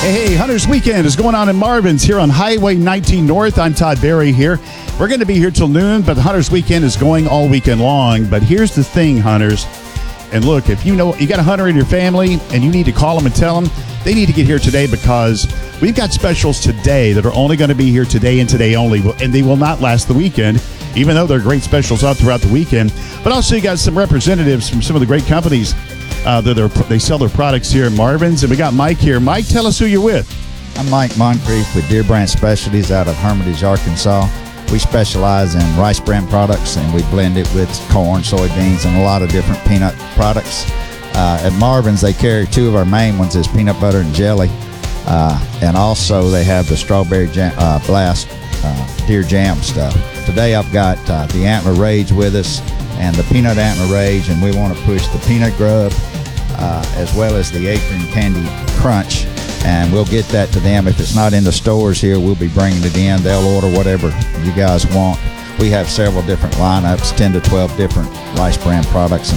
Hey, Hunters Weekend is going on in Marvin's here on Highway 19 North. I'm Todd Berry here. We're going to be here till noon, but the Hunters Weekend is going all weekend long. But here's the thing, Hunters. And look, if you know you got a hunter in your family and you need to call them and tell them, they need to get here today because we've got specials today that are only going to be here today and today only, and they will not last the weekend, even though they're great specials all throughout the weekend. But also you got some representatives from some of the great companies they sell their products here in Marvin's. And we got Mike here. Mike, tell us who you're with. I'm Mike Moncrief with Deer Brand Specialties out of Hermitage, Arkansas. We specialize in rice bran products, and we blend it with corn, soybeans, and a lot of different peanut products. At Marvin's, they carry two of our main ones is peanut butter and jelly, and also they have the strawberry blast deer jam stuff. Today I've got the Antler Rage with us and the Peanut Antler Rage, and we want to push the Peanut Grub as well as the Apron Candy Crunch, and we'll get that to them. If it's not in the stores here, we'll be bringing it in. They'll order whatever you guys want. We have several different lineups, 10 to 12 different rice bran products